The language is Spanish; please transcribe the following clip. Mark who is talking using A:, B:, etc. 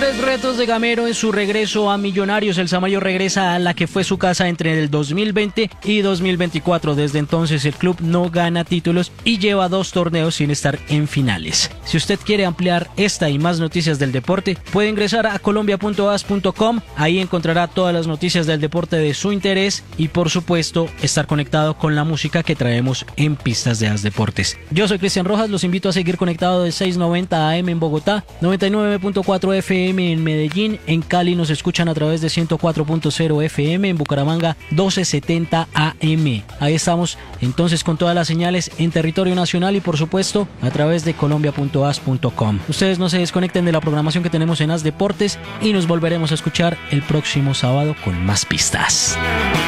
A: 3 retos de Gamero en su regreso a Millonarios. El Samayo regresa a la que fue su casa entre el 2020 y 2024. Desde entonces el club no gana títulos y lleva 2 torneos sin estar en finales. Si usted quiere ampliar esta y más noticias del deporte, puede ingresar a colombia.as.com. Ahí encontrará todas las noticias del deporte de su interés y, por supuesto, estar conectado con la música que traemos en Pistas de As Deportes. Yo soy Cristian Rojas, los invito a seguir conectados de 690 AM en Bogotá, 99.4 FM en Medellín, en Cali nos escuchan a través de 104.0 FM, en Bucaramanga 1270 AM. Ahí estamos entonces con todas las señales en territorio nacional y, por supuesto, a través de colombia.as.com. Ustedes no se desconecten de la programación que tenemos en As Deportes y nos volveremos a escuchar el próximo sábado con más pistas.